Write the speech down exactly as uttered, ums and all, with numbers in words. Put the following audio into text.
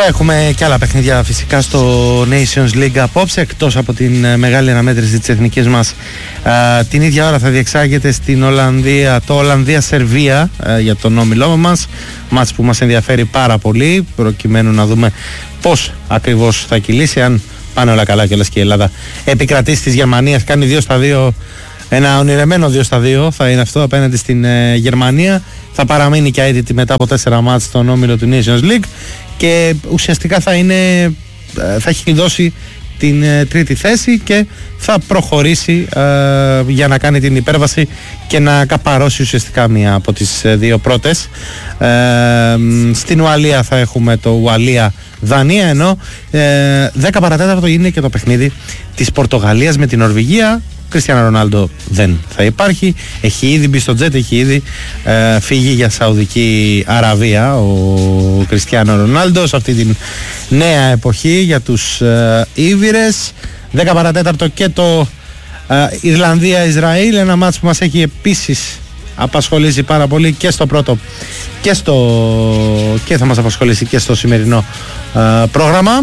Θα έχουμε και άλλα παιχνίδια φυσικά στο Nations League απόψε, εκτός από την μεγάλη αναμέτρηση της εθνικής μας. Α, την ίδια ώρα θα διεξάγεται στην Ολλανδία το Ολλανδία-Σερβία α, για τον όμιλό μας, μάτς που μας ενδιαφέρει πάρα πολύ, προκειμένου να δούμε πώς ακριβώς θα κυλήσει, αν πάνε όλα καλά κιόλας και η Ελλάδα επικρατήσει της Γερμανίας, κάνει δύο στα δύο, ένα ονειρεμένο δύο στα δύο θα είναι αυτό απέναντι στην ε, Γερμανία. Θα παραμείνει και αίτητη μετά από τέσσερα μάτς στον όμιλο του Nations League και ουσιαστικά θα, είναι, θα έχει δώσει την ε, τρίτη θέση και θα προχωρήσει ε, για να κάνει την υπέρβαση και να καπαρώσει ουσιαστικά μία από τις ε, δύο πρώτες. Ε, στην Ουαλία θα έχουμε το Ουαλία-Δανία, ενώ ε, δέκα παρατέταρτο είναι και το παιχνίδι της Πορτογαλίας με την Νορβηγία. Κριστιάνο Ρονάλντο δεν θα υπάρχει, έχει ήδη μπει στο τζετ, έχει ήδη ε, φύγει για Σαουδική Αραβία ο Κριστιάνο Ρονάλντο σε αυτή την νέα εποχή για τους ε, Ήβηρες. δέκα παρατέταρτο και το ε, Ιρλανδία-Ισραήλ, ένα μάτς που μας έχει επίσης απασχολήσει πάρα πολύ και στο πρώτο και, στο, και θα μας απασχολήσει και στο σημερινό ε, πρόγραμμα.